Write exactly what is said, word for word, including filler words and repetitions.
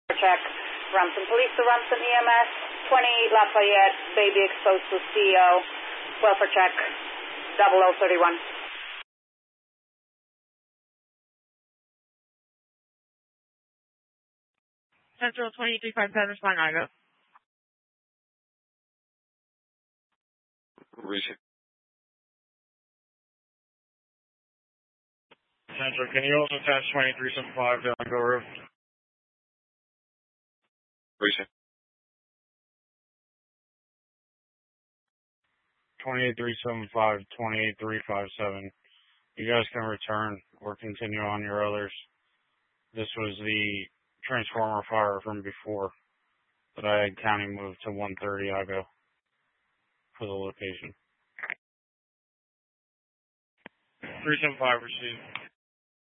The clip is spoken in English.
Check. Ramson Police to Ramson E M S. twenty-eight Lafayette. Baby exposed to C O. Welfare check. double oh thirty-one. Central twenty-three five seven, respond, I go. Recent. Central, can you also attach twenty-three seventy-five to Echo Roof? Recent. twenty-eight three seventy-five, twenty-eight three fifty-seven. You guys can return or continue on your others. This was the transformer fire from before that I had county moved to one thirty I go for the location. three seventy-five received.